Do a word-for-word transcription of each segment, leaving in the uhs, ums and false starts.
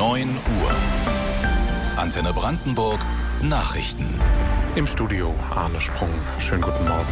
neun Uhr. Antenne Brandenburg Nachrichten. Im Studio Arne Sprung. Schönen guten Morgen.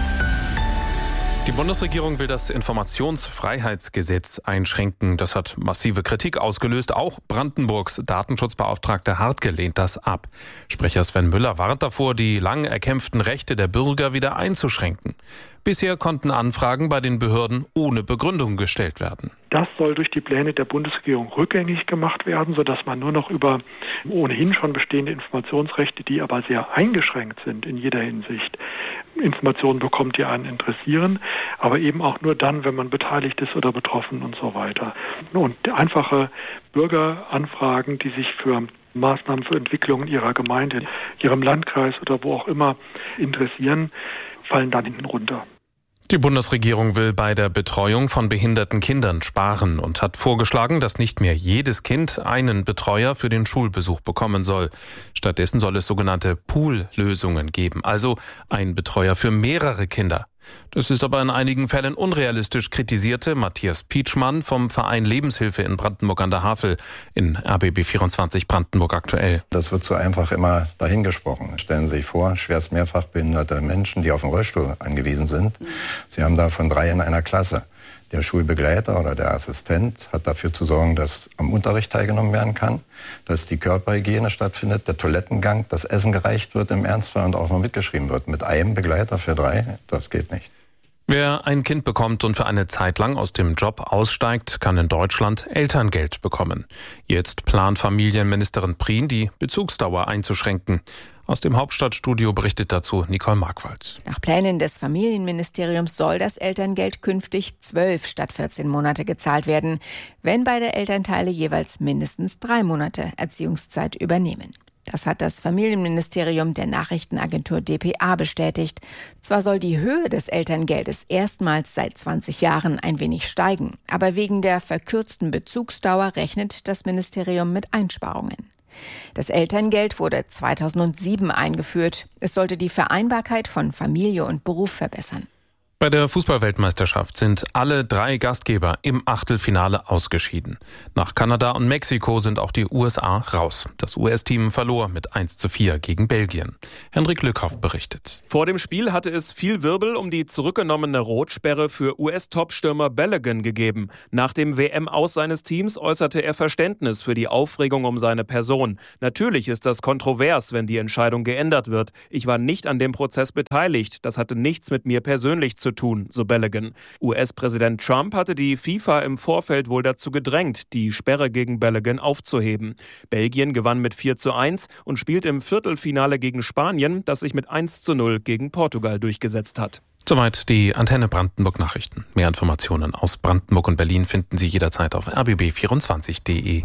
Die Bundesregierung will das Informationsfreiheitsgesetz einschränken. Das hat massive Kritik ausgelöst. Auch Brandenburgs Datenschutzbeauftragte Hartke lehnt das ab. Sprecher Sven Müller warnt davor, die lang erkämpften Rechte der Bürger wieder einzuschränken. Bisher konnten Anfragen bei den Behörden ohne Begründung gestellt werden. Das soll durch die Pläne der Bundesregierung rückgängig gemacht werden, sodass man nur noch über ohnehin schon bestehende Informationsrechte, die aber sehr eingeschränkt sind in jeder Hinsicht, Informationen bekommt, die einen interessieren, aber eben auch nur dann, wenn man beteiligt ist oder betroffen und so weiter. Und einfache Bürgeranfragen, die sich für Maßnahmen für Entwicklungen ihrer Gemeinde, ihrem Landkreis oder wo auch immer interessieren, fallen dann hinten runter. Die Bundesregierung will bei der Betreuung von behinderten Kindern sparen und hat vorgeschlagen, dass nicht mehr jedes Kind einen Betreuer für den Schulbesuch bekommen soll. Stattdessen soll es sogenannte Pool-Lösungen geben, also ein Betreuer für mehrere Kinder. Das ist aber in einigen Fällen unrealistisch, kritisierte Matthias Pietschmann vom Verein Lebenshilfe in Brandenburg an der Havel in R B B vierundzwanzig Brandenburg aktuell. Das wird so einfach immer dahingesprochen. Stellen Sie sich vor, schwerst mehrfach behinderte Menschen, die auf den Rollstuhl angewiesen sind. Sie haben davon drei in einer Klasse. Der Schulbegleiter oder der Assistent hat dafür zu sorgen, dass am Unterricht teilgenommen werden kann, dass die Körperhygiene stattfindet, der Toilettengang, das Essen gereicht wird im Ernstfall und auch noch mitgeschrieben wird. Mit einem Begleiter für drei, das geht nicht. Wer ein Kind bekommt und für eine Zeit lang aus dem Job aussteigt, kann in Deutschland Elterngeld bekommen. Jetzt plant Familienministerin Prien, die Bezugsdauer einzuschränken. Aus dem Hauptstadtstudio berichtet dazu Nicole Markwald. Nach Plänen des Familienministeriums soll das Elterngeld künftig zwölf statt vierzehn Monate gezahlt werden, wenn beide Elternteile jeweils mindestens drei Monate Erziehungszeit übernehmen. Das hat das Familienministerium der Nachrichtenagentur D P A bestätigt. Zwar soll die Höhe des Elterngeldes erstmals seit zwanzig Jahren ein wenig steigen, aber wegen der verkürzten Bezugsdauer rechnet das Ministerium mit Einsparungen. Das Elterngeld wurde zweitausendsieben eingeführt. Es sollte die Vereinbarkeit von Familie und Beruf verbessern. Bei der Fußballweltmeisterschaft sind alle drei Gastgeber im Achtelfinale ausgeschieden. Nach Kanada und Mexiko sind auch die U S A raus. Das U S-Team verlor mit eins zu vier gegen Belgien. Henrik Lückhoff berichtet. Vor dem Spiel hatte es viel Wirbel um die zurückgenommene Rotsperre für U S-Topstürmer Balogun gegeben. Nach dem W M-Aus seines Teams äußerte er Verständnis für die Aufregung um seine Person. Natürlich ist das kontrovers, wenn die Entscheidung geändert wird. Ich war nicht an dem Prozess beteiligt. Das hatte nichts mit mir persönlich zu tun, so Balogun. U S-Präsident Trump hatte die FIFA im Vorfeld wohl dazu gedrängt, die Sperre gegen Balogun aufzuheben. Belgien gewann mit vier zu eins und spielt im Viertelfinale gegen Spanien, das sich mit eins zu null gegen Portugal durchgesetzt hat. Soweit die Antenne Brandenburg Nachrichten. Mehr Informationen aus Brandenburg und Berlin finden Sie jederzeit auf r b b vierundzwanzig punkt d e.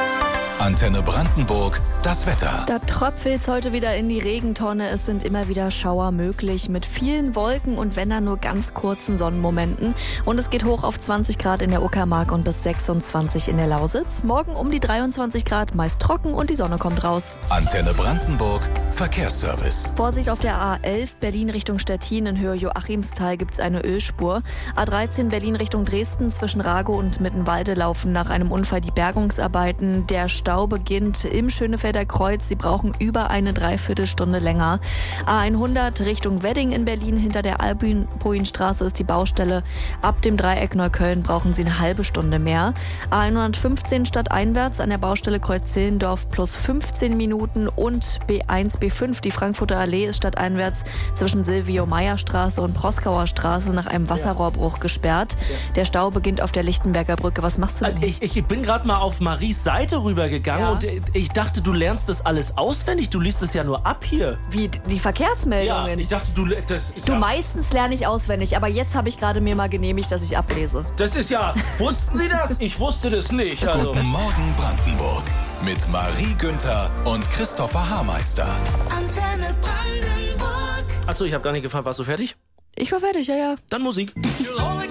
Antenne Brandenburg, das Wetter. Da tröpfelt es heute wieder in die Regentonne. Es sind immer wieder Schauer möglich mit vielen Wolken und wenn dann nur ganz kurzen Sonnenmomenten. Und es geht hoch auf zwanzig Grad in der Uckermark und bis sechsundzwanzig in der Lausitz. Morgen um die dreiundzwanzig Grad, meist trocken und die Sonne kommt raus. Antenne Brandenburg, Verkehrsservice. Vorsicht auf der A elf Berlin Richtung Stettin in Höhe Joachimsthal gibt es eine Ölspur. A dreizehn Berlin Richtung Dresden zwischen Ragow und Mittenwalde laufen nach einem Unfall die Bergungsarbeiten. Der Stau beginnt im Schönefelder Kreuz. Sie brauchen über eine Dreiviertelstunde länger. A hundert Richtung Wedding in Berlin. Hinter der Albuinstraße ist die Baustelle. Ab dem Dreieck Neukölln brauchen Sie eine halbe Stunde mehr. A hundertfünfzehn stadteinwärts an der Baustelle Kreuz-Zehlendorf plus fünfzehn Minuten. Und B eins, B fünf, die Frankfurter Allee ist stadteinwärts zwischen Silvio-Meyer-Straße und Proskauer Straße nach einem Wasserrohrbruch gesperrt. Der Stau beginnt auf der Lichtenberger Brücke. Was machst du denn? Ich, ich bin gerade mal auf Maries Seite rübergegangen. Ja. Und ich dachte, du lernst das alles auswendig. Du liest es ja nur ab hier. Wie, die Verkehrsmeldungen? Ja, ich dachte, du... Das ist du, ja, meistens lerne ich auswendig, aber jetzt habe ich gerade mir mal genehmigt, dass ich ablese. Das ist ja... Wussten Sie das? Ich wusste das nicht. Also. Guten Morgen, Brandenburg. Mit Marie Günther und Christopher Haarmeister. Antenne Brandenburg. Achso, ich habe gar nicht gefragt. Warst du fertig? Ich war fertig, ja, ja. Dann Musik.